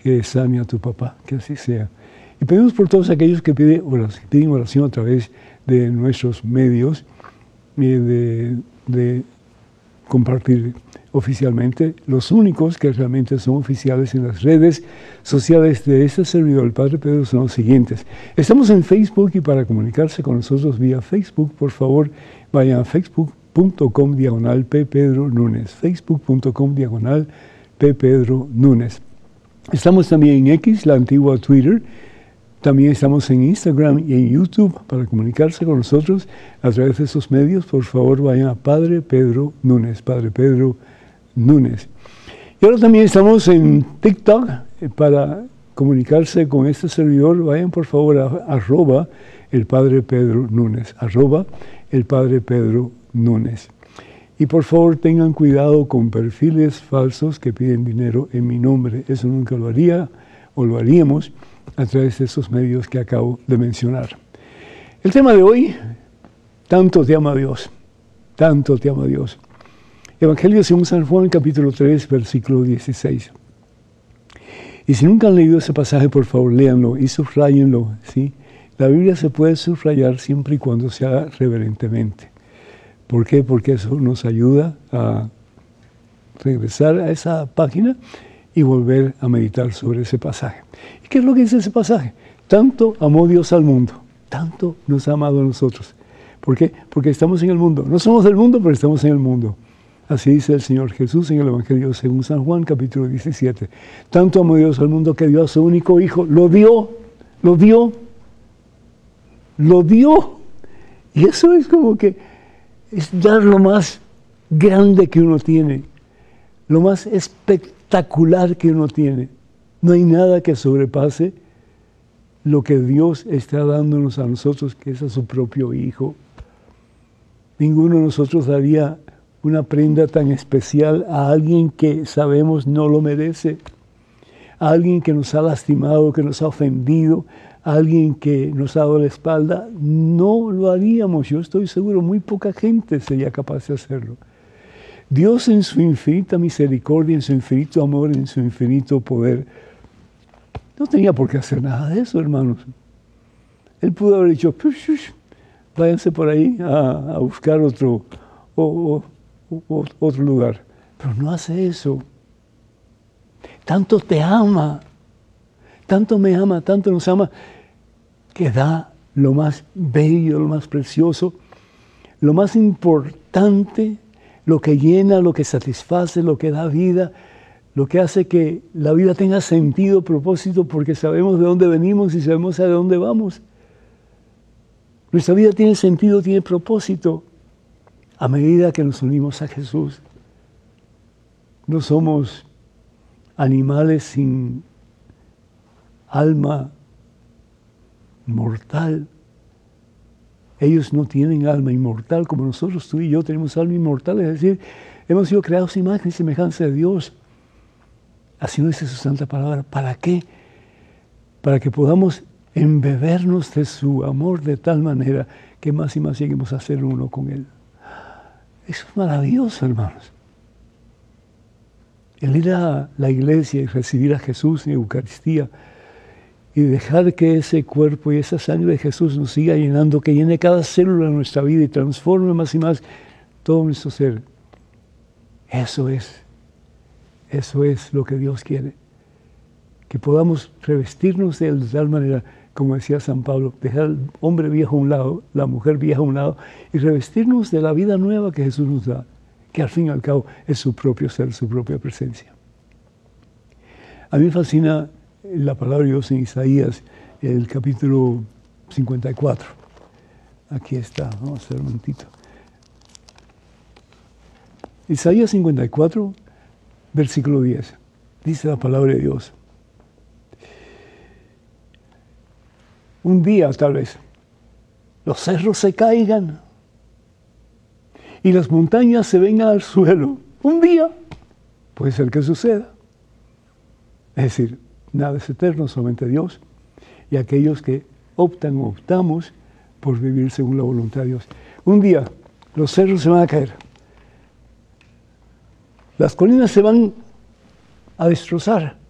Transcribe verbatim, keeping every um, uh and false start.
que sane a tu papá, que así sea. Y pedimos por todos aquellos que piden oración, piden oración a través de nuestros medios, eh, de, de compartir oficialmente, los únicos que realmente son oficiales en las redes sociales de este servidor, el Padre Pedro, son los siguientes. Estamos en Facebook y para comunicarse con nosotros vía Facebook, por favor, vayan a facebook punto com diagonal P. Pedro Núñez, facebook punto com diagonal P. Pedro Núñez. Estamos también en X, la antigua Twitter. También estamos en Instagram y en YouTube para comunicarse con nosotros a través de esos medios. Por favor, vayan a Padre Pedro Núñez, Padre Pedro Núñez. Y ahora también estamos en TikTok para comunicarse con este servidor. Vayan por favor a arroba el Padre Pedro Núñez, arroba el Padre Pedro Núñez. Y por favor tengan cuidado con perfiles falsos que piden dinero en mi nombre. Eso nunca lo haría o lo haríamos a través de esos medios que acabo de mencionar. El tema de hoy, tanto te ama Dios, tanto te ama Dios. Evangelio según San Juan, capítulo tres, versículo dieciséis. Y si nunca han leído ese pasaje, por favor, léanlo y subrayenlo, ¿sí? La Biblia se puede subrayar siempre y cuando se haga reverentemente. ¿Por qué? Porque eso nos ayuda a regresar a esa página y volver a meditar sobre ese pasaje. ¿Y qué es lo que dice ese pasaje? Tanto amó Dios al mundo, tanto nos ha amado a nosotros. ¿Por qué? Porque estamos en el mundo. No somos del mundo, pero estamos en el mundo. Así dice el Señor Jesús en el Evangelio según San Juan, capítulo diecisiete. Tanto amó Dios al mundo que dio a su único Hijo. Lo dio, lo dio, lo dio. Y eso es como que es dar lo más grande que uno tiene, lo más espectacular que uno tiene. No hay nada que sobrepase lo que Dios está dándonos a nosotros, que es a su propio Hijo. Ninguno de nosotros daría una prenda tan especial a alguien que sabemos no lo merece, a alguien que nos ha lastimado, que nos ha ofendido, a alguien que nos ha dado la espalda. No lo haríamos, yo estoy seguro, muy poca gente sería capaz de hacerlo. Dios en su infinita misericordia, en su infinito amor, en su infinito poder, no tenía por qué hacer nada de eso, hermanos. Él pudo haber dicho, váyanse por ahí a, a buscar otro, o, o, o, otro lugar. Pero no hace eso. Tanto te ama, tanto me ama, tanto nos ama, que da lo más bello, lo más precioso, lo más importante, lo que llena, lo que satisface, lo que da vida, lo que hace que la vida tenga sentido, propósito, porque sabemos de dónde venimos y sabemos a dónde vamos. Nuestra vida tiene sentido, tiene propósito, a medida que nos unimos a Jesús. No somos animales sin alma mortal. Ellos no tienen alma inmortal como nosotros, tú y yo tenemos alma inmortal, es decir, hemos sido creados imagen y semejanza de Dios. Así nos dice su santa palabra. ¿Para qué? Para que podamos embebernos de su amor de tal manera que más y más lleguemos a ser uno con Él. Eso es maravilloso, hermanos. El ir a la iglesia y recibir a Jesús en Eucaristía y dejar que ese cuerpo y esa sangre de Jesús nos siga llenando, que llene cada célula de nuestra vida y transforme más y más todo nuestro ser. Eso es, eso es lo que Dios quiere. Que podamos revestirnos de Él de tal manera, como decía San Pablo, dejar al hombre viejo a un lado, la mujer vieja a un lado, y revestirnos de la vida nueva que Jesús nos da, que al fin y al cabo es su propio ser, su propia presencia. A mí me fascina la palabra de Dios en Isaías, el capítulo cincuenta y cuatro. Aquí está, vamos a hacer un momentito. Isaías cincuenta y cuatro, versículo diez. Dice la palabra de Dios. Un día, tal vez, los cerros se caigan y las montañas se vengan al suelo. Un día puede ser que suceda. Es decir, nada es eterno, solamente Dios y aquellos que optan o optamos por vivir según la voluntad de Dios. Un día los cerros se van a caer, las colinas se van a destrozar